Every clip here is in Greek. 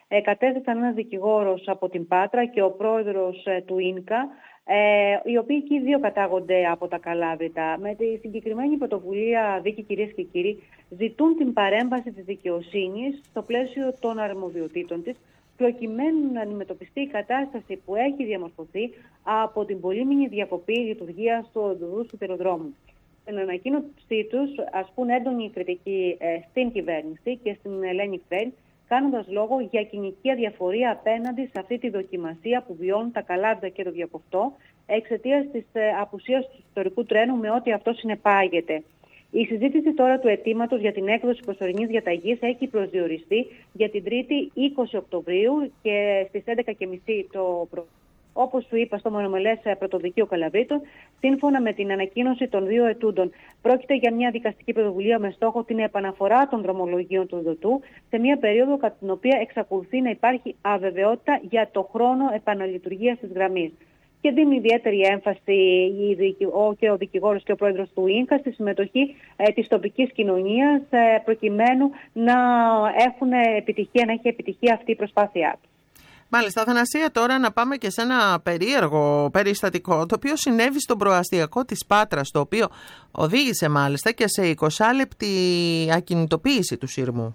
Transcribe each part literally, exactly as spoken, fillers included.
ε, κατέθεσαν ένας δικηγόρος από την Πάτρα και ο πρόεδρος ε, του Ίνκα, ε, οι οποίοι και οι δύο κατάγονται από τα Καλάβρητα. Με τη συγκεκριμένη πρωτοβουλία δίκη, κυρίες και κύριοι, ζητούν την παρέμβαση της δικαιοσύνης στο πλαίσιο των αρμοδιοτήτων της, προκειμένου να αντιμετωπιστεί η κατάσταση που έχει διαμορφωθεί από την πολύμηνη διακοπή λειτουργίας του οδού σιδηροδρόμου. Στην ανακοίνωσή τους ασκούν έντονη κριτική ε, στην κυβέρνηση και στην Ελένη Φρέιν, κάνοντας λόγο για κοινική αδιαφορία απέναντι σε αυτή τη δοκιμασία που βιώνουν τα Καλάβρητα και το Διακοπτό εξαιτίας της ε, απουσίας του ιστορικού τρένου με ό,τι αυτό συνεπάγεται. Η συζήτηση τώρα του αιτήματος για την έκδοση προσωρινής διαταγής έχει προσδιοριστεί για την Τρίτη είκοσι Οκτωβρίου και στις έντεκα και μισή το πρωί. Όπως σου είπα, στο μονομελές Πρωτοδικείο Καλαβρίτων, σύμφωνα με την ανακοίνωση των δύο ετούντων, πρόκειται για μια δικαστική πρωτοβουλία με στόχο την επαναφορά των δρομολογίων του ΔΟΤΟΥ σε μια περίοδο κατά την οποία εξακολουθεί να υπάρχει αβεβαιότητα για το χρόνο επαναλειτουργίας της γραμμής. Και δίνει ιδιαίτερη έμφαση και ο δικηγόρος και ο πρόεδρος του Ίνκα στη συμμετοχή ε, της τοπικής κοινωνίας ε, προκειμένου να έχουν επιτυχία, να έχει επιτυχία αυτή η προσπάθειά του. Μάλιστα, Αθανασία, τώρα να πάμε και σε ένα περίεργο περιστατικό, το οποίο συνέβη στον προαστιακό της Πάτρας, το οποίο οδήγησε μάλιστα και σε εικοσάλεπτη ακινητοποίηση του σειρμού.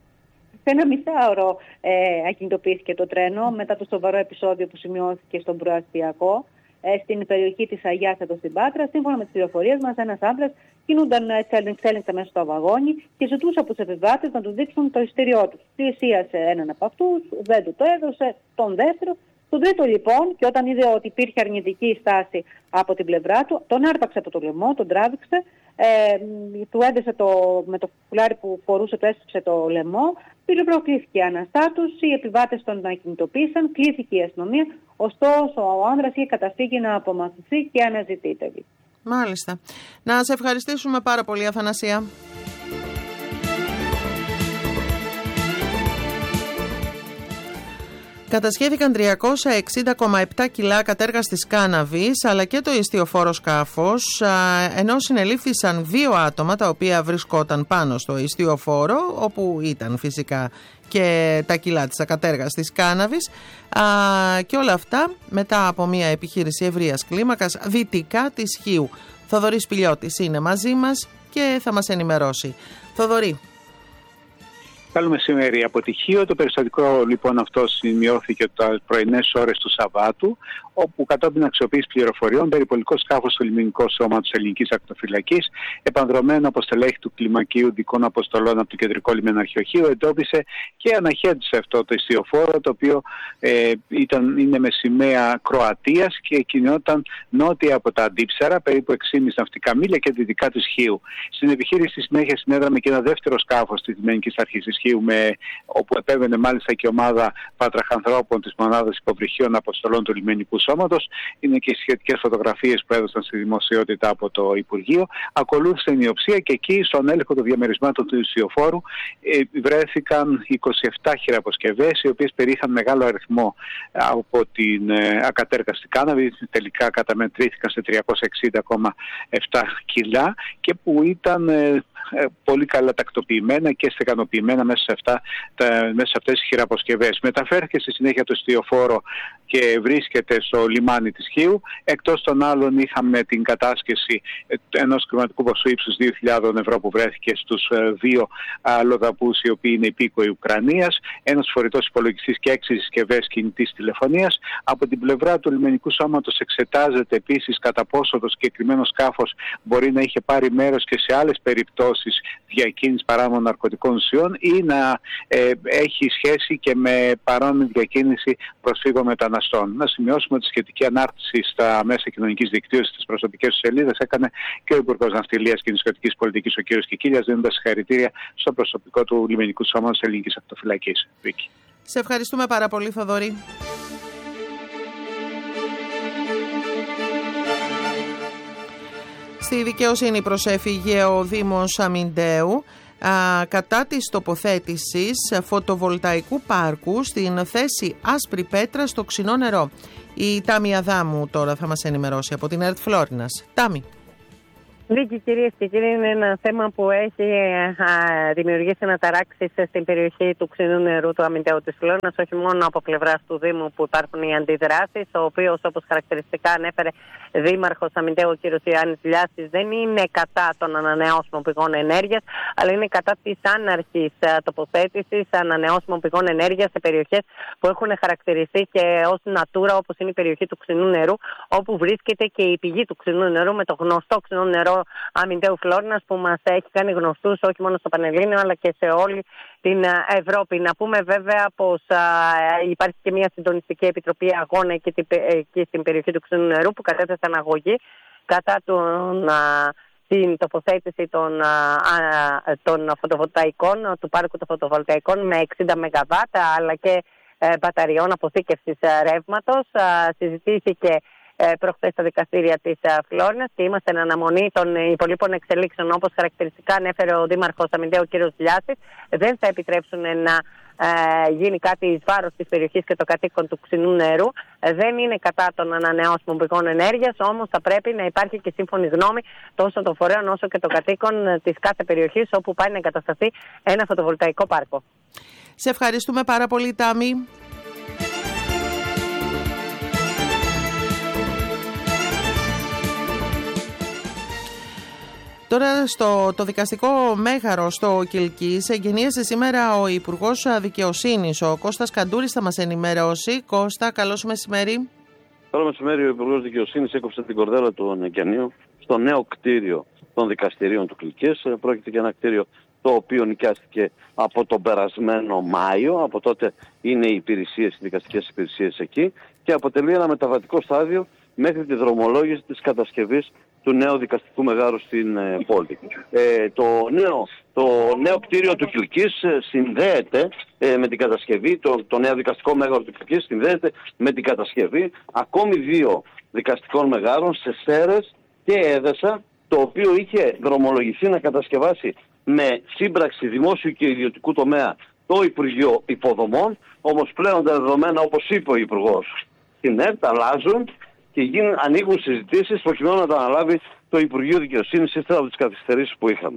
Σε ένα μισάωρο ε, ακινητοποιήθηκε το τρένο μετά το σοβαρό επεισόδιο που σημειώθηκε στον προαστιακό ε, στην περιοχή της Αγιάς εδώ στην Πάτρα. Σύμφωνα με τις πληροφορίες μας, ένας άντρας κινούνταν εξέλιγκτα μέσα στο βαγόνι και ζητούσε από τους επιβάτες να του δείξουν το εισιτήριό του. Πλησίασε έναν από αυτούς, δεν του το έδωσε, τον δεύτερο. Τον τρίτο λοιπόν, και όταν είδε ότι υπήρχε αρνητική στάση από την πλευρά του, τον άρπαξε από το λαιμό, τον τράβηξε, ε, του έδεσε το, με το φουλάρι που φορούσε, του έσυψε το λαιμό, πυροβολήθηκε αναστάτωση, οι επιβάτες τον ακινητοποίησαν, κλήθηκε η αστυνομία, ωστόσο ο άνδρας είχε καταφύγει να απομακρυνθεί και αναζητείται. Μάλιστα. Να σε ευχαριστήσουμε πάρα πολύ, Αθανασία. Κατασχέθηκαν τριακόσια εξήντα κόμμα επτά κιλά κατέργαστης κάναβης αλλά και το ιστιοφόρο σκάφος, ενώ συνελήφθησαν δύο άτομα τα οποία βρισκόταν πάνω στο ιστιοφόρο, όπου ήταν φυσικά και τα κιλά της ακατέργαστης κάναβης, και όλα αυτά μετά από μια επιχείρηση ευρείας κλίμακας δυτικά της Χίου. Θοδωρής Πηλιώτης είναι μαζί μας και θα μας ενημερώσει. Θοδωρή. Καλό μεσημέρι. Από τη Χίο το περιστατικό λοιπόν αυτό σημειώθηκε τα πρωινές ώρες του Σαββάτου, όπου κατόπιν αξιοποίησης πληροφοριών, περιπολικό σκάφος του Λιμενικού Σώματος Ελληνικής Ακτοφυλακής, επανδρομένο από στελέχη του κλιμακίου δικών αποστολών από το κεντρικό λιμεναρχιοχείο, εντόπισε και αναχέτησε αυτό το ιστιοφόρο, το οποίο ε, ήταν, είναι με σημαία Κροατίας και κινιόταν νότια από τα Αντίψαρα, περίπου έξι κόμμα πέντε ναυτικά μίλια και δυτικά της Χίου. Στην επιχείρηση στη συνέχεια συνέδραμε και ένα δεύτερο σκάφος της Λιμενικής Αρχής της Χίου, με, όπου επέβαινε μάλιστα και ομάδα πατραχανθρώπων της μονάδας υποβρυχίων αποστολών του Λιμενικού Σώματος. Είναι και οι σχετικές φωτογραφίες που έδωσαν στη δημοσιότητα από το Υπουργείο. Ακολούθησε η νιοψία και εκεί, στον έλεγχο των διαμερισμάτων του ιστιοφόρου, ε, βρέθηκαν είκοσι επτά χειραποσκευές, οι οποίες περιείχαν μεγάλο αριθμό από την ε, ακατέργαστη κάναβη. Τελικά καταμετρήθηκαν σε τριακόσια εξήντα κόμμα επτά κιλά και που ήταν ε, πολύ καλά τακτοποιημένα και στεγανοποιημένα μέσα σε, αυτά, τα, μέσα σε αυτές τις χειραποσκευές. Μεταφέρθηκε στη συνέχεια το ιστιοφόρο και βρίσκεται στο λιμάνι της Χίου. Εκτός των άλλων είχαμε την κατάσχεση ενός χρηματικού ποσού ύψους δύο χιλιάδες ευρώ που βρέθηκε στους δύο αλλοδαπούς, οι οποίοι είναι υπήκοοι Ουκρανίας, ένας φορητός υπολογιστής και έξι συσκευές κινητής τηλεφωνίας. Από την πλευρά του Λιμενικού Σώματος εξετάζεται επίσης κατά πόσο το συγκεκριμένο σκάφος μπορεί να είχε πάρει μέρος και σε άλλες περιπτώσεις διακίνησης παράνομων ναρκωτικών ουσιών ή να ε, έχει σχέση και με παράνομη διακίνηση προσφύγων μεταναστών. Να σημειώσουμε ότι σχετική ανάρτηση στα μέσα κοινωνικής δικτύωσης στις προσωπικές του σελίδες έκανε και ο Υπουργός Ναυτιλίας και Νησιωτικής Πολιτικής, ο κ. Κικίλιας, δίνοντας συγχαρητήρια στο προσωπικό του Λιμενικού Σώματος Ελληνικής Ακτοφυλακής. Βίκη. Σε ευχαριστούμε πάρα πολύ, Θοδωρή. Στη δικαιοσύνη προσέφυγε ο Δήμος Αμυντέου α, κατά της τοποθέτησης φωτοβολταϊκού πάρκου στην θέση Άσπρη Πέτρα στο Ξινό Νερό. Η Τάμι Αδάμου τώρα θα μας ενημερώσει από την ΕΡΤ Φλόρινας. Τάμι. Βίκη, κυρίες και κύριοι, είναι ένα θέμα που έχει α, δημιουργήσει αναταράξεις στην περιοχή του ξινού νερού του αμυντέου της Φλόρνας, όχι μόνο από πλευράς του Δήμου που υπάρχουν οι αντιδράσεις, ο οποίος, όπως χαρακτηριστικά ανέφερε Δήμαρχος Αμυντέου ο κ. Ιωάννης Λιάστης, δεν είναι κατά των ανανεώσιμων πηγών ενέργειας, αλλά είναι κατά της άναρχης τοποθέτησης ανανεώσιμων πηγών ενέργειας σε περιοχές που έχουν χαρακτηριστεί και ως Natura, όπως είναι η περιοχή του ξινού νερού, όπου βρίσκεται και η πηγή του ξινού νερού με το γνωστό ξινό νερό αμυντέου Φλόρνας, που μας έχει κάνει γνωστούς όχι μόνο στο Πανελλήνιο αλλά και σε όλη την Ευρώπη. Να πούμε βέβαια πως α, υπάρχει και μια συντονιστική επιτροπή αγώνα εκεί, εκεί στην περιοχή του ξινού νερού που κατέθεσε αναγωγή κατά τον, α, την τοποθέτηση των, α, των φωτοβολταϊκών, του πάρκου των φωτοβολταϊκών με εξήντα μεγαβάτ αλλά και ε, μπαταριών αποθήκευσης ρεύματος. Α, συζητήθηκε προχθές στα δικαστήρια της Φλόρνας και είμαστε εν αναμονή των υπολείπων εξελίξεων. Όπως χαρακτηριστικά ανέφερε ο Δήμαρχος Αμυντέου κ. Λιάστης, δεν θα επιτρέψουν να ε, γίνει κάτι εις βάρος της περιοχής και των κατοίκων του ξινού νερού. Δεν είναι κατά των ανανεώσιμων πηγών ενέργειας, όμως θα πρέπει να υπάρχει και σύμφωνη γνώμη τόσο των φορέων όσο και των κατοίκων της κάθε περιοχής όπου πάει να εγκατασταθεί ένα φωτοβολταϊκό πάρκο. Σε ευχαριστούμε πάρα πολύ, Τάμι. Τώρα στο το δικαστικό μέγαρο στο Κιλκής εγγενίασε σήμερα ο Υπουργός Δικαιοσύνης, ο Κώστας Καντούρης, θα μας ενημερώσει. Κώστα, καλώς μεσημέρι. Καλό μεσημέρι. Ο Υπουργός Δικαιοσύνης έκοψε την κορδέλα του εγγενείου στο νέο κτίριο των δικαστηρίων του Κιλκής. Πρόκειται για ένα κτίριο το οποίο νοικιάστηκε από τον περασμένο Μάιο. Από τότε είναι οι υπηρεσίες, οι δικαστικές υπηρεσίες εκεί και αποτελεί ένα μεταβατικό στάδιο μέχρι τη δρομολόγηση της κατασκευής του νέου δικαστικού μεγάρου στην ε, πόλη. Ε, το, νέο, το νέο κτίριο του Κιλκής ε, συνδέεται ε, με την κατασκευή, το, το νέο δικαστικό μέγαρο του Κιλκής συνδέεται με την κατασκευή ακόμη δύο δικαστικών μεγάρων σε Σέρρες και Έδεσα, το οποίο είχε δρομολογηθεί να κατασκευάσει με σύμπραξη δημόσιου και ιδιωτικού τομέα το Υπουργείο Υποδομών, όμως πλέον τα δεδομένα, όπως είπε ο Υπουργός στην ΕΡΤ, αλλάζουν και γίνουν, ανοίγουν συζητήσεις προκειμένου να τα αναλάβει το Υπουργείο Δικαιοσύνης ύστερα από τις καθυστερήσεις που είχαμε.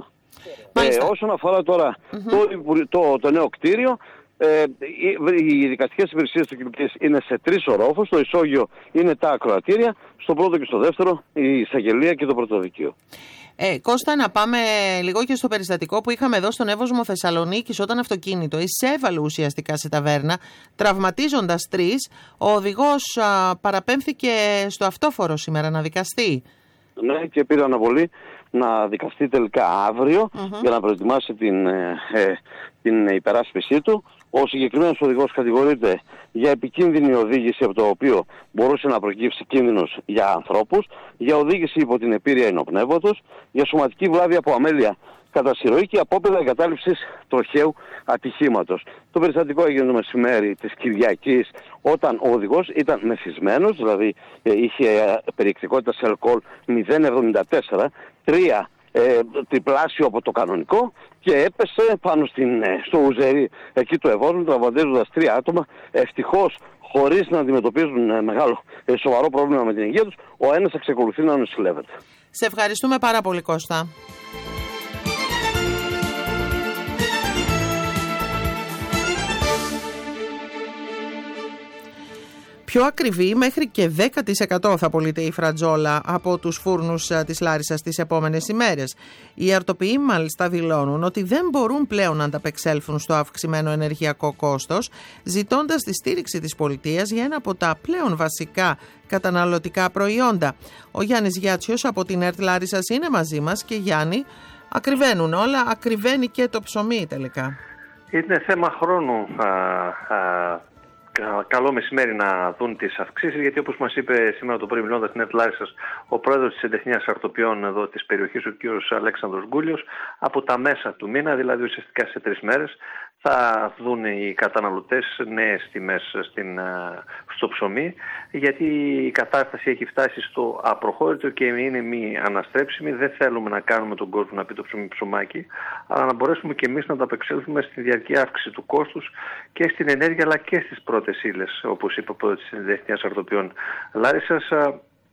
Ε, όσον αφορά τώρα mm-hmm. το, το, το νέο κτίριο, ε, οι, οι δικαστικές υπηρεσίες του Κιλκής είναι σε τρεις ορόφους. Στο ισόγειο είναι τα ακροατήρια, στο πρώτο και στο δεύτερο η εισαγγελία και το πρωτοδικείο. Ε, Κώστα, να πάμε λίγο και στο περιστατικό που είχαμε εδώ στον Εύωσμο Θεσσαλονίκης, όταν αυτοκίνητο εισέβαλε ουσιαστικά σε ταβέρνα, τραυματίζοντας τρεις. Ο οδηγός α, παραπέμφθηκε στο αυτόφορο σήμερα να δικαστεί. Ναι, και πήρε αναβολή να δικαστεί τελικά αύριο mm-hmm. για να προετοιμάσει την, ε, ε, την υπεράσπιση του. Ο συγκεκριμένος οδηγός κατηγορείται για επικίνδυνη οδήγηση, από το οποίο μπορούσε να προκύψει κίνδυνος για ανθρώπους, για οδήγηση υπό την επίρρεια ενοπνεύματος, για σωματική βλάβη από αμέλεια κατά συρροή και απόπειρα εγκατάλειψης τροχαίου ατυχήματος. Το περιστατικό έγινε το μεσημέρι της Κυριακής, όταν ο οδηγός ήταν μεθυσμένος, δηλαδή ε, είχε περιεκτικότητα σε αλκοόλ μηδέν κόμμα εβδομήντα τέσσερα, τρία Ε, τριπλάσιο από το κανονικό και έπεσε πάνω στην, στο ουζερί εκεί του Ευόσμου, τραυματίζοντας τρία άτομα, ευτυχώς χωρίς να αντιμετωπίζουν ε, μεγάλο ε, σοβαρό πρόβλημα με την υγεία τους. Ο ένας εξακολουθεί να νοσηλεύεται. Σε ευχαριστούμε πάρα πολύ, Κώστα. Πιο ακριβή, μέχρι και δέκα τοις εκατό θα πωλείται η φρατζόλα από τους φούρνους της Λάρισσας τις επόμενες ημέρες. Οι αρτοποιοί μάλιστα δηλώνουν ότι δεν μπορούν πλέον να ανταπεξέλθουν στο αυξημένο ενεργειακό κόστος, ζητώντας τη στήριξη της πολιτείας για ένα από τα πλέον βασικά καταναλωτικά προϊόντα. Ο Γιάννης Γιάτσιος από την ΕΡΤ Λάρισσας είναι μαζί μας και, Γιάννη, ακριβένουν όλα, ακριβένει και το ψωμί τελικά. Είναι θέμα χρόνου. Α, α... Καλό μεσημέρι να δουν τις αυξήσεις, γιατί όπως μας είπε σήμερα το πρωί μιλώντας στην ΕΡΤ Λάρισσας ο πρόεδρος της Συντεχνίας Αρτοποιών εδώ της περιοχής, ο κ. Αλέξανδρος Γκούλιος, από τα μέσα του μήνα, δηλαδή ουσιαστικά σε τρεις μέρες, θα δουν οι καταναλωτές νέες τιμές στην, στο ψωμί, γιατί η κατάσταση έχει φτάσει στο απροχώρητο και είναι μη αναστρέψιμη. Δεν θέλουμε να κάνουμε τον κόσμο να πει το ψωμί ψωμάκι, αλλά να μπορέσουμε και εμείς να ανταπεξέλθουμε στη διαρκή αύξηση του κόστους και στην ενέργεια αλλά και στις πρώτες ύλες, όπως είπε από τη Συντεχνίας Αρτοποιών Λάρισσας.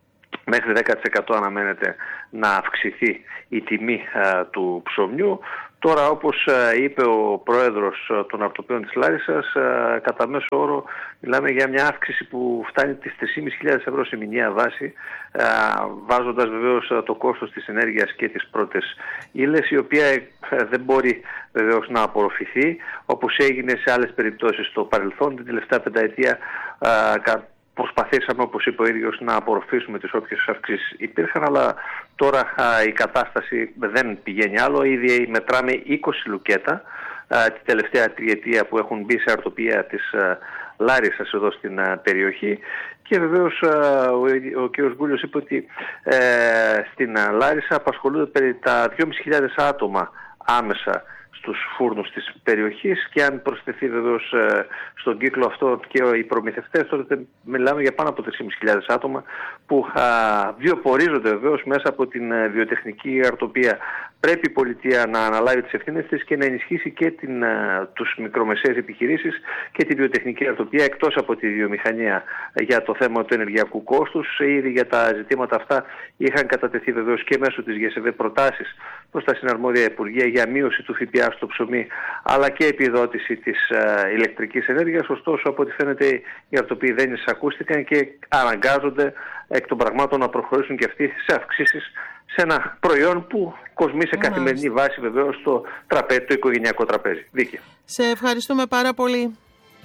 μέχρι δέκα τοις εκατό αναμένεται να αυξηθεί η τιμή α, του ψωμιού. Τώρα, όπως α, είπε ο πρόεδρος α, των αρτοπέων της Λάρισσας, α, κατά μέσο όρο μιλάμε για μια αύξηση που φτάνει τις τρεις χιλιάδες πεντακόσια ευρώ σε μηνιαία βάση, α, βάζοντας βεβαίως α, το κόστος της ενέργειας και τις πρώτες ύλες, η οποία α, δεν μπορεί βεβαίως να απορροφηθεί, όπως έγινε σε άλλες περιπτώσεις στο παρελθόν. Την τελευταία πενταετία α, προσπαθήσαμε, όπως είπε ο ίδιος, να απορροφήσουμε τις όποιες αυξήσεις υπήρχαν, αλλά τώρα α, η κατάσταση δεν πηγαίνει άλλο. Ήδη μετράμε είκοσι λουκέτα α, την τελευταία τριετία που έχουν μπει σε αρτοπία της α, Λάρισσας εδώ στην α, περιοχή, και βεβαίως α, ο, ο κ. Γκούλιος είπε ότι ε, στην α, Λάρισσα απασχολούνται περί τα δυόμισι χιλιάδες άτομα άμεσα στους φούρνους της περιοχής, και αν προσθεθεί βεβαίως ε, στον κύκλο αυτό και οι προμηθευτές, τότε μιλάμε για πάνω από τρεις χιλιάδες πεντακόσια άτομα που α, βιοπορίζονται βεβαίως μέσα από την ε, βιοτεχνική αρτοπία. Πρέπει η πολιτεία να αναλάβει τις ευθύνες της και να ενισχύσει και την, α, τους μικρομεσαίες επιχειρήσεις και τη βιοτεχνική αρτοπία, εκτός από τη βιομηχανία, για το θέμα του ενεργειακού κόστους. Ήδη για τα ζητήματα αυτά είχαν κατατεθεί βεβαίως και μέσω της ΓΕΣΕΒΕ προτάσεις προς τα συναρμόδια υπουργεία για μείωση του ΦΠΑ στο ψωμί, αλλά και επιδότηση της α, ηλεκτρικής ενέργειας. Ωστόσο, από ό,τι φαίνεται, οι αρτοποί δεν εισακούστηκαν και αναγκάζονται εκ των πραγμάτων να προχωρήσουν και αυτοί σε αυξήσεις σε ένα προϊόν που κοσμεί σε καθημερινή βάση βεβαίως το τραπέζι, το οικογενειακό τραπέζι. Δίκαια. Σε ευχαριστούμε πάρα πολύ.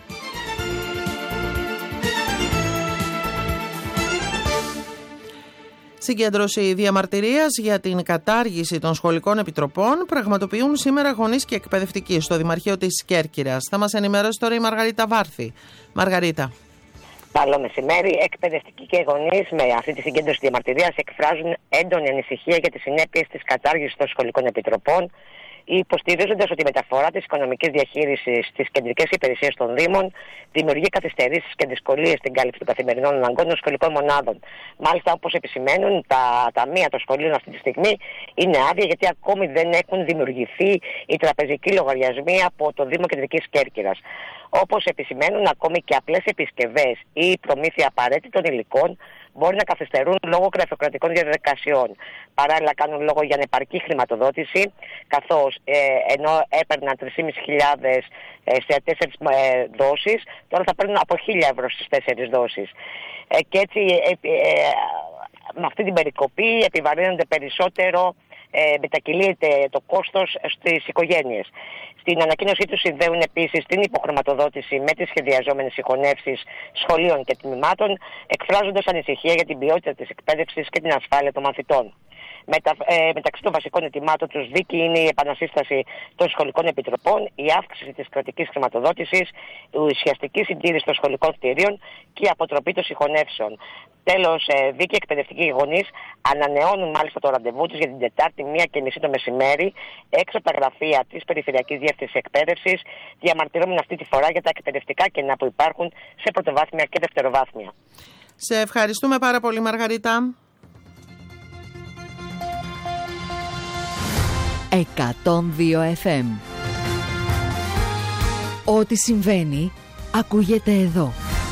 Συγκέντρωση διαμαρτυρίας για την κατάργηση των σχολικών επιτροπών πραγματοποιούν σήμερα γονείς και εκπαιδευτικοί στο Δημαρχείο της Κέρκυρας. Θα μας ενημερώσει τώρα η Μαργαρίτα Βάρθη. Μαργαρίτα. Καλό μεσημέρι. Εκπαιδευτικοί και γονείς με αυτή τη συγκέντρωση διαμαρτυρίας εκφράζουν έντονη ανησυχία για τις συνέπειες της κατάργησης των σχολικών επιτροπών, υποστηρίζοντας ότι η μεταφορά της οικονομικής διαχείρισης στις κεντρικές υπηρεσίες των Δήμων δημιουργεί καθυστερήσεις και δυσκολίες στην κάλυψη των καθημερινών αναγκών των σχολικών μονάδων. Μάλιστα, όπως επισημαίνουν, τα ταμεία των σχολείων αυτή τη στιγμή είναι άδεια, γιατί ακόμη δεν έχουν δημιουργηθεί οι τραπεζικοί λογαριασμοί από το Δήμο Κεντρικής Κέρκυρας. Όπως επισημαίνουν, ακόμη και απλές επισκευές ή η προμήθεια απαραίτητων υλικών μπορεί να καθυστερούν λόγω γραφειοκρατικών διαδικασιών. Παράλληλα, κάνουν λόγο για ανεπαρκή χρηματοδότηση, καθώς ε, ενώ έπαιρναν τρεις χιλιάδες πεντακόσια ε, σε τέσσερις ε, δόσεις, τώρα θα παίρνουν από χίλια ευρώ στις τέσσερις δόσεις. Ε, και έτσι, ε, ε, ε, με αυτή την περικοπή επιβαρύνονται περισσότερο, ε, μετακυλείται το κόστος στις οικογένειες. Στην ανακοίνωσή του συνδέουν επίσης την υποχρηματοδότηση με τις σχεδιαζόμενες συγχωνεύσεις σχολείων και τμήματων, εκφράζοντας ανησυχία για την ποιότητα της εκπαίδευσης και την ασφάλεια των μαθητών. Μετα, ε, μεταξύ των βασικών ετοιμάτων τους δίκη είναι η επανασύσταση των σχολικών επιτροπών, η αύξηση της κρατικής χρηματοδότησης, η ουσιαστική συντήρηση των σχολικών κτηρίων και η αποτροπή των συγχωνεύσεων. Τέλος, ε, δίκη εκπαιδευτικοί γονείς ανανεώνουν μάλιστα το ραντεβού τους για την Τετάρτη μία και μισή το μεσημέρι έξω από τα γραφεία της Περιφερειακής Διεύθυνσης Εκπαίδευσης, διαμαρτυρόμενοι αυτή τη φορά για τα εκπαιδευτικά κενά που υπάρχουν σε πρωτοβάθμια και δευτεροβάθμια. Σε ευχαριστούμε πάρα πολύ, Μαργαρίτα. εκατόν δύο εφ εμ. Ό,τι συμβαίνει ακούγεται εδώ.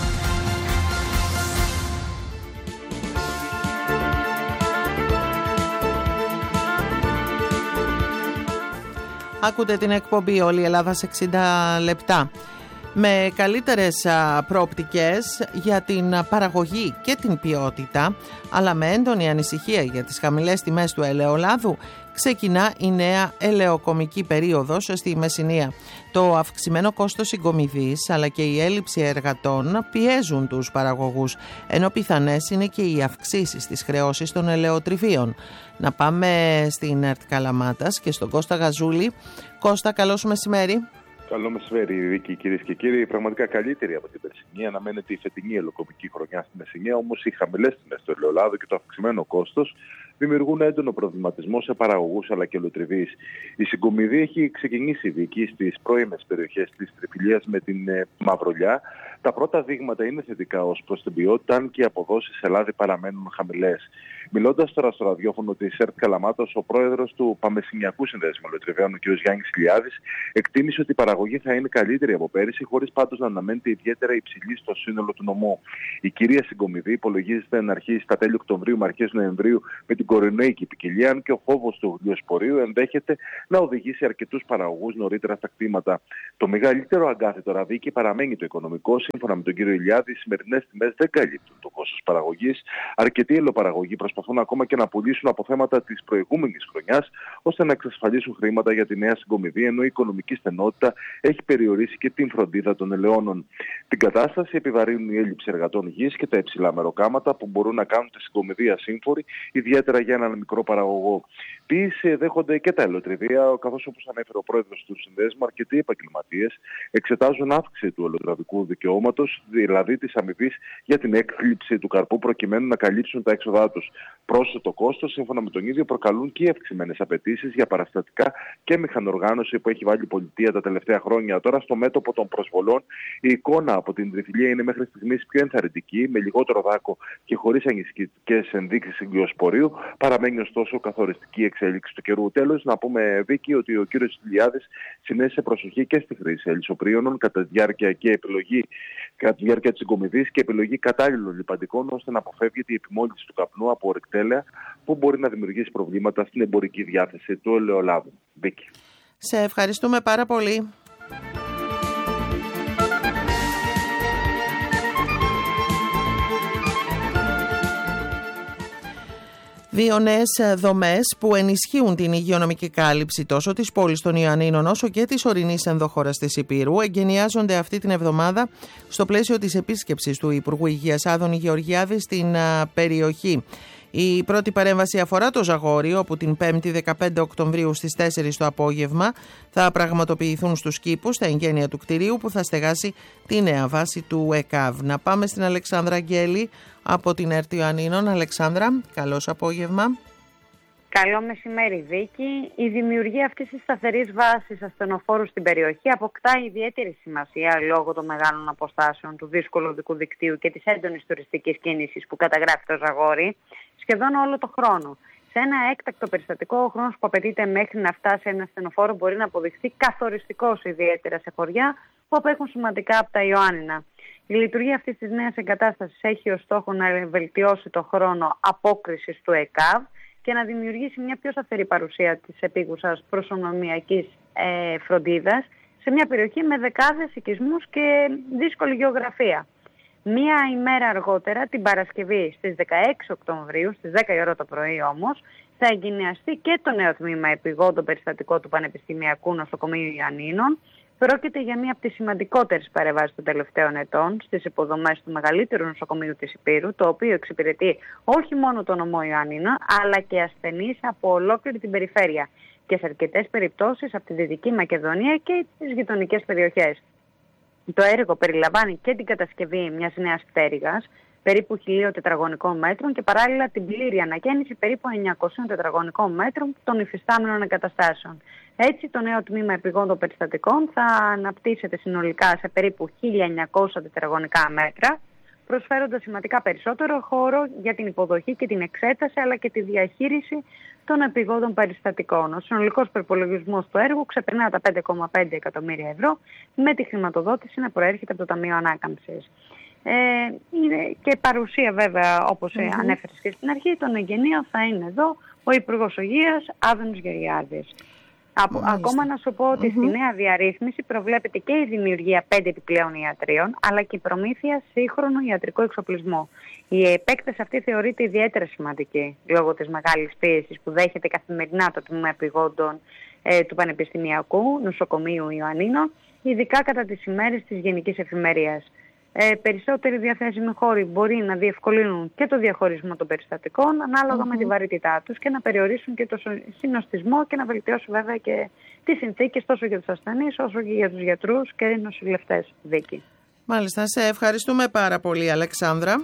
Ακούτε την εκπομπή «Όλη η Ελλάδα σε εξήντα λεπτά». Με καλύτερες προοπτικές για την παραγωγή και την ποιότητα, αλλά με έντονη ανησυχία για τις χαμηλές τιμές του ελαιολάδου, ξεκινά η νέα ελαιοκομική περίοδος στη Μεσσηνία. Το αυξημένο κόστος συγκομιδής αλλά και η έλλειψη εργατών πιέζουν τους παραγωγούς, ενώ πιθανές είναι και οι αυξήσεις στις χρεώσεις των ελαιοτριβίων. Να πάμε στην ΕΡΤ Καλαμάτας και στον Κώστα Γαζούλη. Κώστα, καλώς μεσημέρι. Καλό μεσημέρι, Βίκη, κυρίες και κύριοι. Πραγματικά καλύτερη από την περσινή αναμένεται η φετινή ελαιοκομική χρονιά στη Μεσσηνία, όμως οι χαμηλές τιμές του ελαιολάδου και το αυξημένο κόστος δημιουργούν έντονο προβληματισμό σε παραγωγούς αλλά και ελαιοτριβείς. Η συγκομιδή έχει ξεκινήσει, Βίκη, στις πρώιμες περιοχές της Τριφυλίας με την ε, Μαυρολιά, Τα πρώτα δείγματα είναι θετικά ως προς την ποιότητα, αν και οι αποδόσεις σε λάδι παραμένουν χαμηλές. Μιλώντας τώρα στο ραδιόφωνο της ΕΡΤ Καλαμάτας, ο πρόεδρος του Παμεσσηνιακού Συνδέσμου Ελαιοτριβαίων, ο κ. Γιάννης Ηλιάδης, εκτίμησε ότι η παραγωγή θα είναι καλύτερη από πέρυσι, χωρίς πάντως να αναμένεται ιδιαίτερα υψηλή στο σύνολο του νομού. Η κυρία συγκομιδή υπολογίζεται να αρχίσει στα τέλη Οκτωβρίου με αρχές Νοεμβρίου με την κορονοϊκή ποικιλία, αν και ο φόβος του βιοσπορείου ενδέχεται να οδηγήσει αρκετούς παραγωγούς νωρίτερα στα κτήματα. Το μεγαλύτερο αγκάθι τώρα, Βίκη, παραμένει το οικονομικό. Σύμφωνα με τον κύριο Ηλιάδη, οι σημερινές τιμές δεν καλύπτουν το κόστος παραγωγής. Αρκετοί ελαιοπαραγωγοί προσπαθούν ακόμα και να πουλήσουν αποθέματα της προηγούμενης χρονιάς, ώστε να εξασφαλίσουν χρήματα για τη νέα συγκομιδή, ενώ η οικονομική στενότητα έχει περιορίσει και την φροντίδα των ελαιώνων. Την κατάσταση επιβαρύνουν η έλλειψη εργατών γης και τα υψηλά μεροκάματα που μπορούν να κάνουν τη συγκομιδή ασύμφορη, ιδιαίτερα για έναν μικρό παραγωγό. Ποιοι δέχονται και τα ελαιοτριβεία, καθώς όπως ανέφερε ο πρόεδρος του Συνδέσμου, αρκετοί επαγγελματίες εξετάζουν αύξηση του ελαιοτραβικού δικαιώματος, δηλαδή της αμοιβής για την έκθλιψη του καρπού, προκειμένου να καλύψουν τα έξοδά τους. Πρόσθετο κόστος, σύμφωνα με τον ίδιο, προκαλούν και οι αυξημένες απαιτήσεις για παραστατικά και μηχανοργάνωση που έχει βάλει η πολιτεία τα τελευταία χρόνια. Τώρα, στο μέτωπο των προσβολών, η εικόνα από την Τριφυλία είναι μέχρι στιγμής πιο ενθαρρυντική, με λιγότερο δάκο και χωρίς ανησυχητικές ενδείξεις εγκυοσπορείου. Παραμένει ωστόσο καθοριστική εξέλιξη του καιρού. Τέλος, να πούμε, Βίκη, ότι ο κύριος Ηλιάδης συνέστησε προσοχή και στη χρήση ελισσοπρίωνων κατά τη διάρκεια και επιλογή κατά τη διάρκεια της συγκομιδής και επιλογή κατάλληλων λιπαντικών, ώστε να αποφεύγεται η επιμόλυνση του καπνού από ορυκτέλεα που μπορεί να δημιουργήσει προβλήματα στην εμπορική διάθεση του ελαιολάδου. Βίκη. Σε ευχαριστούμε πάρα πολύ. Δύο νέες δομές που ενισχύουν την υγειονομική κάλυψη τόσο της πόλης των Ιωαννίνων όσο και της ορεινής ενδοχώρας της Ηπείρου εγκαινιάζονται αυτή την εβδομάδα στο πλαίσιο της επίσκεψης του Υπουργού Υγείας Άδωνη Γεωργιάδη στην περιοχή. Η πρώτη παρέμβαση αφορά το Ζαγόρι, όπου την πέμπτη δεκαπέντε Οκτωβρίου στις τέσσερις το απόγευμα θα πραγματοποιηθούν στους κήπους τα εγγένεια του κτηρίου που θα στεγάσει τη νέα βάση του ΕΚΑΒ. Να πάμε στην Αλεξάνδρα Αγγέλη από την ΕΡΤ Ιωαννίνων. Αλεξάνδρα, καλώς απόγευμα. Καλό μεσημέρι, Βίκη. Η δημιουργία αυτής της σταθερής βάσης ασθενοφόρου στην περιοχή αποκτά ιδιαίτερη σημασία λόγω των μεγάλων αποστάσεων, του δύσκολου οδικού δικτύου και της έντονης τουριστικής κίνησης που καταγράφει το Ζαγόρι σχεδόν όλο το χρόνο. Σε ένα έκτακτο περιστατικό, ο χρόνος που απαιτείται μέχρι να φτάσει ένα ασθενοφόρο μπορεί να αποδειχθεί καθοριστικός, ιδιαίτερα σε χωριά που απέχουν σημαντικά από τα Ιωάννινα. Η λειτουργία αυτής της νέας εγκατάστασης έχει ως στόχο να βελτιώσει το χρόνο απόκρισης του ΕΚΑΒ και να δημιουργήσει μια πιο σταθερή παρουσία της επίγουσας προσωνομιακής ε, φροντίδας σε μια περιοχή με δεκάδες οικισμούς και δύσκολη γεωγραφία. Μία ημέρα αργότερα, την Παρασκευή στις δεκαέξι Οκτωβρίου, στις δέκα η ώρα το πρωί όμως, θα εγκαινιαστεί και το νέο τμήμα επιγόντων περιστατικών του Πανεπιστημιακού Νοσοκομείου Ιωαννίνων. Πρόκειται για μία από τις σημαντικότερες παρεμβάσεις των τελευταίων ετών στις υποδομές του μεγαλύτερου νοσοκομείου της Ηπείρου, το οποίο εξυπηρετεί όχι μόνο τον νομό Ιωαννίνα, αλλά και ασθενείς από ολόκληρη την περιφέρεια και σε αρκετές περιπτώσεις από τη Δυτική Μακεδονία και τις γειτονικές περιοχές. Το έργο περιλαμβάνει και την κατασκευή μιας νέας πτέρυγας, περίπου χίλια τετραγωνικών μέτρων και παράλληλα την πλήρη ανακαίνιση περίπου εννιακόσια τετραγωνικών μέτρων των υφιστάμενων εγκαταστάσεων. Έτσι, το νέο τμήμα επιγόντων περιστατικών θα αναπτύσσεται συνολικά σε περίπου χίλια εννιακόσια τετραγωνικά μέτρα, προσφέροντας σημαντικά περισσότερο χώρο για την υποδοχή και την εξέταση αλλά και τη διαχείριση των επιγόντων περιστατικών. Ο συνολικός προϋπολογισμός του έργου ξεπερνά τα πέντε κόμμα πέντε εκατομμύρια ευρώ, με τη χρηματοδότηση να προέρχεται από το Ταμείο Ανάκαμψης. Ε, είναι και παρουσία βέβαια, όπως mm-hmm. ανέφερες και στην αρχή, των εγγενείων θα είναι εδώ ο Υπουργός Υγείας Άδωνης Γεωργιάδης. Από, ακόμα να σου πω ότι mm-hmm. στη νέα διαρρύθμιση προβλέπεται και η δημιουργία πέντε επιπλέον ιατρίων, αλλά και η προμήθεια σύγχρονου ιατρικού εξοπλισμού. Η επέκταση αυτή θεωρείται ιδιαίτερα σημαντική, λόγω της μεγάλης πίεσης που δέχεται καθημερινά το τμήμα επιγόντων ε, του Πανεπιστημιακού Νοσοκομείου Ιωαννίνων, ειδικά κατά τις ημέρες της Γενικής Εφημερίας. Ε, περισσότεροι διαθέσιμοι χώροι μπορεί να διευκολύνουν και το διαχωρισμό των περιστατικών ανάλογα mm-hmm. με τη βαρύτητά τους και να περιορίσουν και το συνοστισμό και να βελτιώσουν βέβαια και τις συνθήκες τόσο για τους ασθενείς όσο και για τους γιατρούς και νοσηλευτές, Βίκη. Μάλιστα, σε ευχαριστούμε πάρα πολύ, Αλεξάνδρα.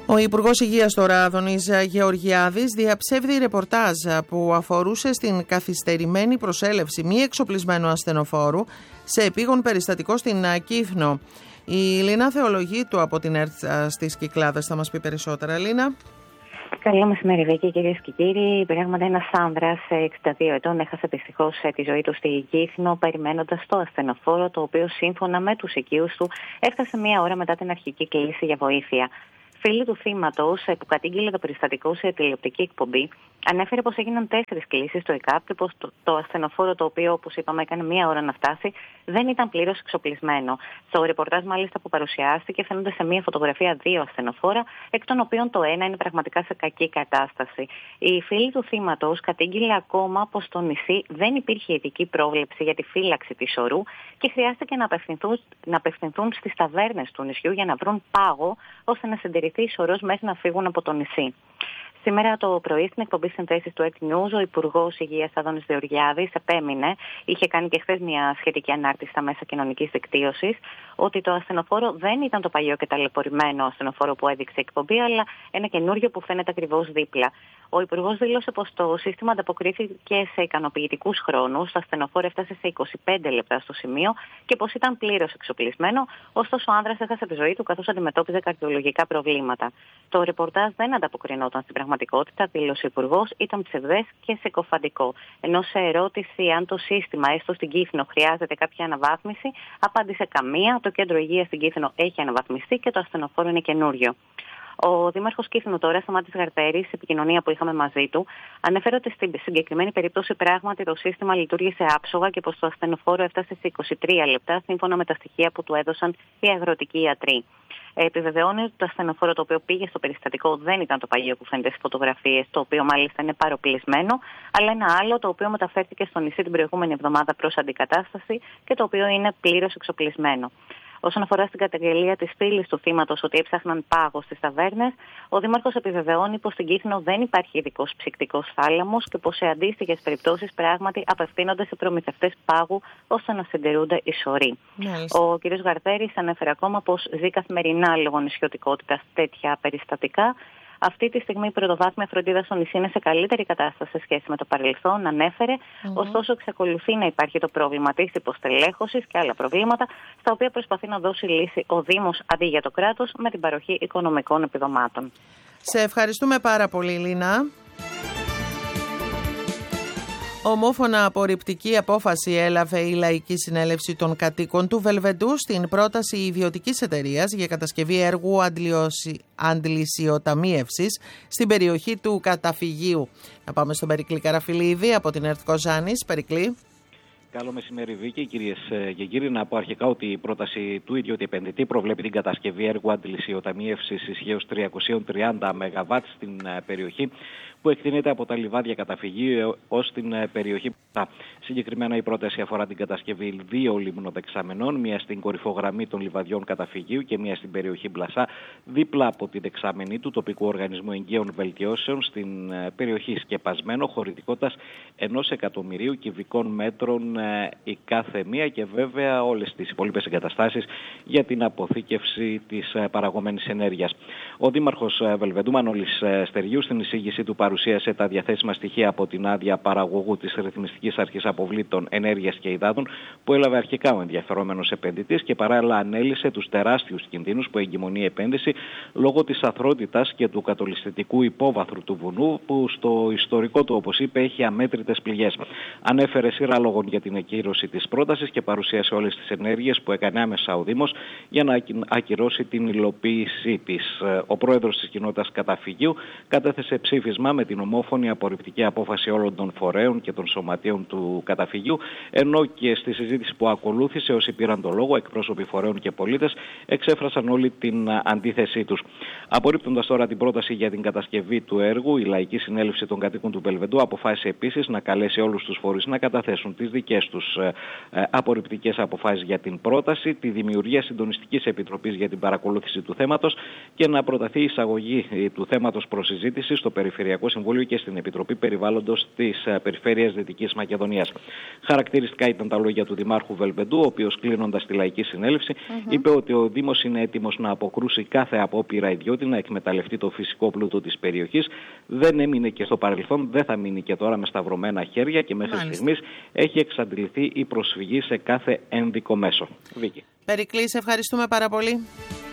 Ο Υπουργός Υγείας τώρα, Άδωνης Γεωργιάδης, διαψεύδει ρεπορτάζ που αφορούσε στην καθυστερημένη προσέλευση μη εξοπλισμένου ασθενοφόρου σε επίγον περιστατικό στην Κύθνο. Η Λίνα Θεολογίτου από την ΕΡΤ στις Κυκλάδες θα μας πει περισσότερα. Λίνα. Καλό μεσημέρι, Βίκη, κυρίες και κύριοι. Πράγματι, ένας άνδρας εξήντα δύο ετών έχασε δυστυχώς τη ζωή του στη Κύθνο, περιμένοντας το ασθενοφόρο, το οποίο σύμφωνα με τους οικείους του έφτασε μία ώρα μετά την αρχική κλήση για βοήθεια. Φίλη του θύματος, που κατήγγειλε το περιστατικό σε τηλεοπτική εκπομπή, ανέφερε πως έγιναν τέσσερις κλήσεις στο ΕΚΑΠ και πως το, το ασθενοφόρο, το οποίο, όπως είπαμε, έκανε μία ώρα να φτάσει, δεν ήταν πλήρως εξοπλισμένο. Στο ρεπορτάζ, μάλιστα, που παρουσιάστηκε, φαίνονται σε μία φωτογραφία δύο ασθενοφόρα, εκ των οποίων το ένα είναι πραγματικά σε κακή κατάσταση. Η φίλη του θύματος κατήγγειλε ακόμα πως στο νησί δεν υπήρχε ειδική πρόβλεψη για τη φύλαξη της ορού και χρειάστηκε να απευθυνθούν, να απευθυνθούν στις ταβέρνες του νησιού για να βρουν πάγο ώστε να συντηρηθεί ορός μέχρι να φύγουν από το νησί. Σήμερα το πρωί, στην εκπομπή Συνθέσεις του ΕΡΤ News, ο Υπουργός Υγείας Άδωνης Γεωργιάδης επέμεινε, είχε κάνει και χθες μια σχετική ανάρτηση στα μέσα κοινωνικής δικτύωσης, ότι το ασθενοφόρο δεν ήταν το παλιό και ταλαιπωρημένο ασθενοφόρο που έδειξε η εκπομπή, αλλά ένα καινούριο που φαίνεται ακριβώς δίπλα. Ο Υπουργός δήλωσε πως το σύστημα ανταποκρίθηκε σε ικανοποιητικούς χρόνους, το ασθενοφόρο έφτασε σε είκοσι πέντε λεπτά στο σημείο και πως ήταν πλήρως εξοπλισμένο, ωστόσο ο άνδρας έχασε τη ζωή του καθώς αντιμετώπιζε καρδιολογικά προβλήματα. Το ρεπορτάζ δεν ανταποκρινόταν στην πραγματικότητα, δήλωσε ο Υπουργός, ήταν ψευδές και συκοφαντικό. Ενώ σε ερώτηση αν το σύστημα, έστω στην Κύθνο, χρειάζεται κάποια αναβάθμιση, απάντησε καμία. Το κέντρο υγείας στην Κύθνο έχει αναβαθμιστεί και το ασθενοφόρο είναι καινούριο. Ο Δήμαρχος Κύθνου τώρα, Σταμάτης Γαρτέρης, σε επικοινωνία που είχαμε μαζί του, ανέφερε ότι στην συγκεκριμένη περίπτωση πράγματι το σύστημα λειτουργήσε άψογα και πως το ασθενοφόρο έφτασε σε είκοσι τρία λεπτά, σύμφωνα με τα στοιχεία που του έδωσαν οι αγροτικοί ιατροί. Επιβεβαιώνει ότι το ασθενοφόρο το οποίο πήγε στο περιστατικό δεν ήταν το παλιό που φαίνεται στις φωτογραφίες, το οποίο μάλιστα είναι παροπλισμένο, αλλά ένα άλλο το οποίο μεταφέρθηκε στο νησί την προηγούμενη εβδομάδα προς αντικατάσταση και το οποίο είναι πλήρως εξοπλισμένο. Όσον αφορά στην καταγγελία της φίλης του θύματος ότι έψαχναν πάγο στις ταβέρνες, ο Δήμαρχος επιβεβαιώνει πως στην Κύθνο δεν υπάρχει ειδικός ψυκτικός θάλαμος και πως σε αντίστοιχες περιπτώσεις πράγματι απευθύνονται σε προμηθευτές πάγου ώστε να συντηρούνται οι σωροί. Ο κ. Γαρτέρης ανέφερε ακόμα πως ζει καθημερινά λόγω νησιωτικότητας τέτοια περιστατικά. Αυτή τη στιγμή η πρωτοβάθμια φροντίδα στο νησί είναι σε καλύτερη κατάσταση σε σχέση με το παρελθόν, ανέφερε. Mm-hmm. Ωστόσο, εξακολουθεί να υπάρχει το πρόβλημα της υποστελέχωσης και άλλα προβλήματα, στα οποία προσπαθεί να δώσει λύση ο Δήμος αντί για το κράτος με την παροχή οικονομικών επιδομάτων. Σε ευχαριστούμε πάρα πολύ, Λίνα. Ομόφωνα απορριπτική απόφαση έλαβε η Λαϊκή Συνέλευση των Κατοίκων του Βελβεντού στην πρόταση ιδιωτικής εταιρείας για κατασκευή έργου αντλησιοταμίευσης στην περιοχή του καταφυγίου. Να πάμε στον Περικλή Καραφιλίδη από την ΕΡΤ Κοζάνης. Περικλή. Καλό μεσημέρι, Βίκη. Κυρίες και κύριοι, να πω αρχικά ότι η πρόταση του ιδιώτη επενδυτή προβλέπει την κατασκευή έργου αντλησιοταμίευσης ισχύως τριακόσια τριάντα μεγαβάτ στην περιοχή που εκτείνεται από τα λιβάδια καταφυγίου ως την περιοχή. Συγκεκριμένα η πρόταση αφορά την κατασκευή δύο λιμνοδεξαμενών, μία στην κορυφογραμμή των λιβαδιών καταφυγίου και μία στην περιοχή Μπλασά, δίπλα από τη δεξαμενή του τοπικού οργανισμού εγκαίων βελτιώσεων στην περιοχή Σκεπασμένο, χωρητικότητας ενός εκατομμυρίου κυβικών μέτρων η κάθε μία και βέβαια όλες τις υπόλοιπες εγκαταστάσεις για την αποθήκευση της παραγωμένης ενέργειας. Ο Δήμαρχος Βελβεντού Μανώλης Στεριού στην εισήγησή του παρουσίασε τα διαθέσιμα στοιχεία από την άδεια παραγωγού της Ρυθμιστικής Αρχής Αποβλήτων Ενέργειας και Υδάτων που έλαβε αρχικά ο ενδιαφερόμενος επενδυτής και παράλληλα ανέλυσε τους τεράστιους κινδύνους που εγκυμονεί η επένδυση λόγω της αθρότητας και του κατολιστικού υπόβαθρου του βουνού που στο ιστορικό του, όπως είπε, έχει αμέτρητες πληγές. Ανέφερε σειρά λόγων για την εκκύρωση της πρότασης και παρουσίασε όλες τις ενέργειες που έκανε άμεσα ο Δήμος για να ακυρώσει την υλοποίησή της. Ο πρόεδρος της κοινότητας Καταφυγίου κατέθεσε ψήφισμα με την ομόφωνη απορριπτική απόφαση όλων των φορέων και των σωματείων του Καταφυγίου, ενώ και στη συζήτηση που ακολούθησε όσοι πήραν το λόγο, εκπρόσωποι φορέων και πολίτες, εξέφρασαν όλη την αντίθεσή τους. Απορρίπτοντας τώρα την πρόταση για την κατασκευή του έργου, η Λαϊκή Συνέλευση των Κατοίκων του Βελβεντού αποφάσισε επίσης να καλέσει όλους τους φορείς να καταθέσουν τις δικές τους ε, ε, απορριπτικές αποφάσεις για την πρόταση, τη δημιουργία συντονιστικής επιτροπής για την παρακολούθηση του θέματος και να προταθεί η εισαγωγή ε, του θέματος προς συζήτηση στο Περιφερειακό Συμβούλιο και στην Επιτροπή Περιβάλλοντος της Περιφέρειας Δυτικής Μακεδονίας. Χαρακτηριστικά ήταν τα λόγια του Δημάρχου Βελβεντού, ο οποίος κλείνοντας τη Λαϊκή Συνέλευση mm-hmm. είπε ότι ο Δήμος είναι έτοιμος να αποκρούσει κάθε απόπειρα ιδιώτη να εκμεταλλευτεί το φυσικό πλούτο της περιοχής. Δεν έμεινε και στο παρελθόν, δεν θα μείνει και τώρα με σταυρωμένα χέρια και μέχρι Μάλιστα. στιγμής έχει εξαντληθεί η προσφυγή σε κάθε ένδικο μέσο. Βίκη. Περικλή, σε ευχαριστούμε πάρα πολύ.